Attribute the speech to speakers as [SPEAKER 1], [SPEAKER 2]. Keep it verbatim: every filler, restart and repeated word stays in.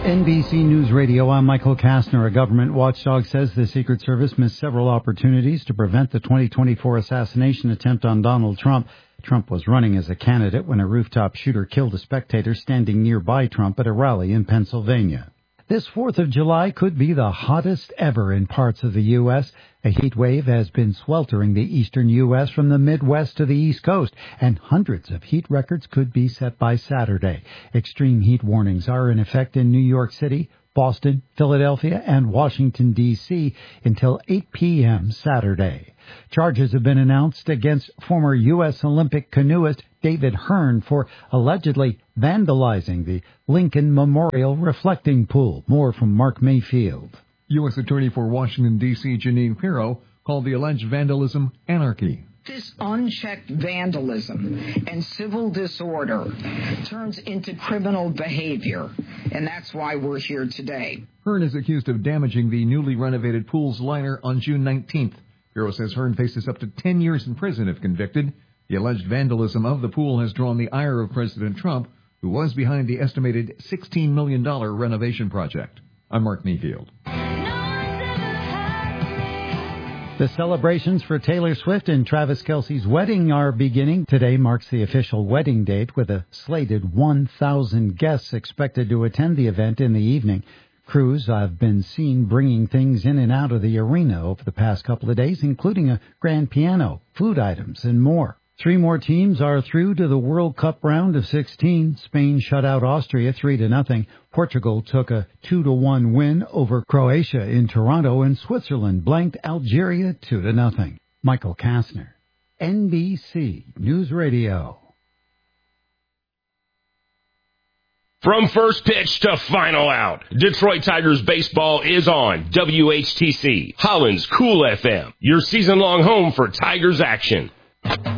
[SPEAKER 1] N B C News Radio, I'm Michael Kastner. A government watchdog says the Secret Service missed several opportunities to prevent the twenty twenty-four assassination attempt on Donald Trump. Trump was running as a candidate when a rooftop shooter killed a spectator standing nearby Trump at a rally in Pennsylvania. This fourth of July could be the hottest ever in parts of the U S. A heat wave has been sweltering the eastern U S from the Midwest to the East Coast, and hundreds of heat records could be set by Saturday. Extreme heat warnings are in effect in New York City, Boston, Philadelphia, and Washington, D C until eight p.m. Saturday. Charges have been announced against former U S Olympic canoeist David Hearn for allegedly vandalizing the Lincoln Memorial reflecting pool. More from Mark Mayfield.
[SPEAKER 2] U S Attorney for Washington, D C Jeanine Pirro called the alleged vandalism anarchy.
[SPEAKER 3] This unchecked vandalism and civil disorder turns into criminal behavior, and that's why we're here today.
[SPEAKER 2] Hearn is accused of damaging the newly renovated pool's liner on June nineteenth. Pirro says Hearn faces up to ten years in prison if convicted. The alleged vandalism of the pool has drawn the ire of President Trump, who was behind the estimated sixteen million dollars renovation project. I'm Mark Mayfield.
[SPEAKER 1] The celebrations for Taylor Swift and Travis Kelce's wedding are beginning. Today marks the official wedding date with a slated one thousand guests expected to attend the event in the evening. Crews have been seen bringing things in and out of the arena over the past couple of days, including a grand piano, food items, and more. Three more teams are through to the World Cup round of sixteen. Spain shut out Austria three to nothing. Portugal took a two to one win over Croatia in Toronto, and Switzerland blanked Algeria two to nothing. Michael Kastner, N B C News Radio.
[SPEAKER 4] From first pitch to final out, Detroit Tigers baseball is on W H T C, Holland's Cool F M, your season-long home for Tigers action.